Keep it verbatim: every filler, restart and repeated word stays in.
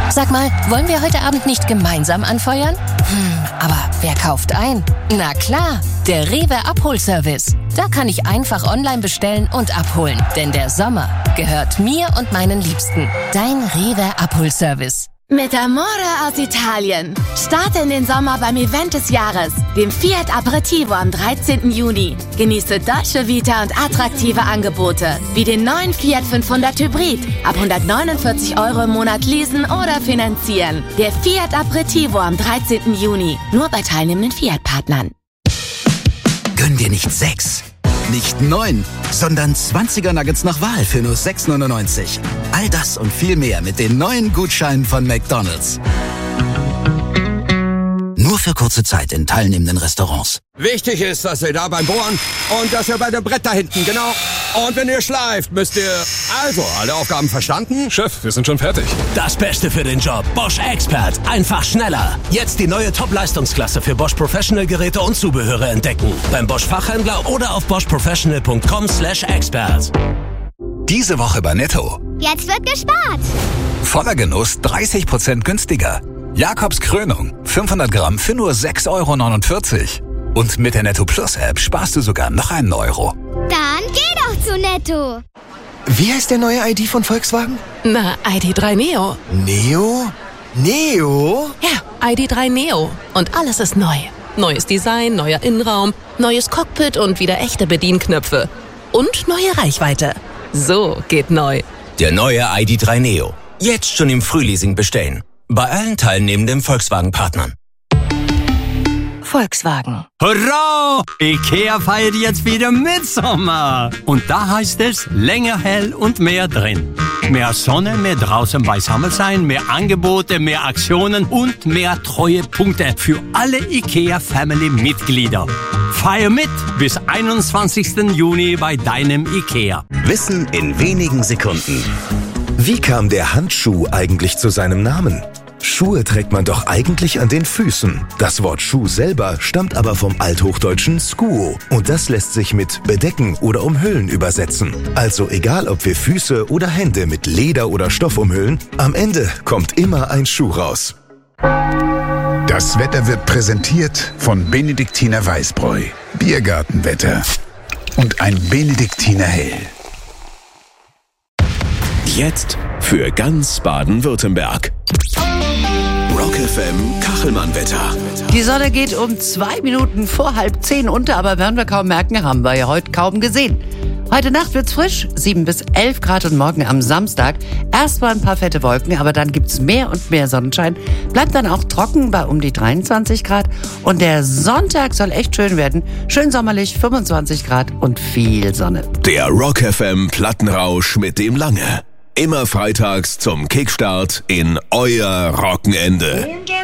Sag mal, wollen wir heute Abend nicht gemeinsam anfeuern? Hm, aber wer kauft ein? Na klar, der Rewe Abholservice. Da kann ich einfach online bestellen und abholen. Denn der Sommer gehört mir und meinen Liebsten. Dein Rewe Abholservice. Mit Amore aus Italien. Starte in den Sommer beim Event des Jahres, dem Fiat Aperitivo am dreizehnten Juni. Genieße Dolce Vita und attraktive Angebote, wie den neuen Fiat fünfhundert Hybrid. Ab hundertneunundvierzig Euro im Monat leasen oder finanzieren. Der Fiat Aperitivo am dreizehnten Juni. Nur bei teilnehmenden Fiat-Partnern. Gönn dir nicht sechs, nicht neun, sondern zwanziger Nuggets nach Wahl für nur sechs neunundneunzig. All das und viel mehr mit den neuen Gutscheinen von McDonald's. Nur für kurze Zeit in teilnehmenden Restaurants. Wichtig ist, dass ihr da beim Bohren und dass ihr bei dem Brett da hinten, genau. Und wenn ihr schleift, müsst ihr... Also, alle Aufgaben verstanden? Chef, wir sind schon fertig. Das Beste für den Job. Bosch Expert. Einfach schneller. Jetzt die neue Top-Leistungsklasse für Bosch Professional Geräte und Zubehöre entdecken. Beim Bosch Fachhändler oder auf bosch professional punkt com slash expert. Diese Woche bei Netto. Jetzt wird gespart. Voller Genuss dreißig Prozent günstiger. Jakobs Krönung. fünfhundert Gramm für nur sechs Euro neunundvierzig. Und mit der Netto Plus App sparst du sogar noch einen Euro. Dann geh doch zu Netto. Wie heißt der neue I D von Volkswagen? Na, I D drei Neo. Neo? Neo? Ja, I D drei Neo. Und alles ist neu. Neues Design, neuer Innenraum, neues Cockpit und wieder echte Bedienknöpfe. Und neue Reichweite. So geht neu. Der neue I D drei Neo. Jetzt schon im Frühleasing bestellen. Bei allen teilnehmenden Volkswagen-Partnern. Volkswagen. Hurra! IKEA feiert jetzt wieder Mitsommer. Und da heißt es länger hell und mehr drin. Mehr Sonne, mehr draußen beisammen sein, mehr Angebote, mehr Aktionen und mehr Treuepunkte für alle IKEA-Family-Mitglieder. Feier mit bis einundzwanzigsten Juni bei deinem IKEA. Wissen in wenigen Sekunden. Wie kam der Handschuh eigentlich zu seinem Namen? Schuhe trägt man doch eigentlich an den Füßen. Das Wort Schuh selber stammt aber vom althochdeutschen Skuo. Und das lässt sich mit bedecken oder umhüllen übersetzen. Also egal, ob wir Füße oder Hände mit Leder oder Stoff umhüllen, am Ende kommt immer ein Schuh raus. Das Wetter wird präsentiert von Benediktiner Weißbräu. Biergartenwetter. Und ein Benediktiner Hell. Jetzt für ganz Baden-Württemberg. Rock F M Kachelmann-Wetter. Die Sonne geht um zwei Minuten vor halb zehn unter, aber werden wir kaum merken, haben wir ja heute kaum gesehen. Heute Nacht wird's frisch, sieben bis elf Grad und morgen am Samstag erstmal ein paar fette Wolken, aber dann gibt's mehr und mehr Sonnenschein. Bleibt dann auch trocken bei um die dreiundzwanzig Grad und der Sonntag soll echt schön werden. Schön sommerlich, fünfundzwanzig Grad und viel Sonne. Der Rock F M Plattenrausch mit dem Lange. Immer freitags zum Kickstart in euer Rockenende.